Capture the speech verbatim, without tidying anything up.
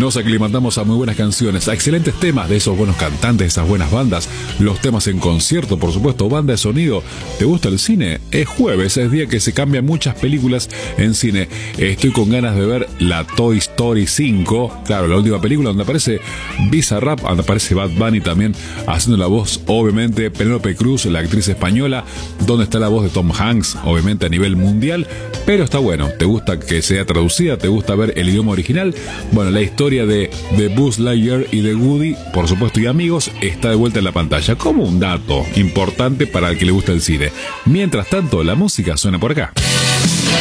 Nos aclimatamos a muy buenas canciones, a excelentes temas de esos buenos cantantes, de esas buenas bandas, los temas en concierto, por supuesto, banda de sonido. ¿Te gusta el cine? Es jueves, es día que se cambian muchas películas en cine. Estoy con ganas de ver la Toy Story cinco, claro, la última película donde aparece Bizarrap, donde aparece Bad Bunny también haciendo la voz, obviamente, Penélope Cruz, la actriz española, donde está la voz de Tom Hanks, obviamente a nivel mundial, pero está bueno. ¿Te gusta que sea traducida? ¿Te gusta ver el idioma original? Bueno, la historia de, de Buzz Lightyear y de Woody, por supuesto, y amigos, está de vuelta en la pantalla como un dato importante para el que le gusta el cine. Mientras tanto, la música suena por acá.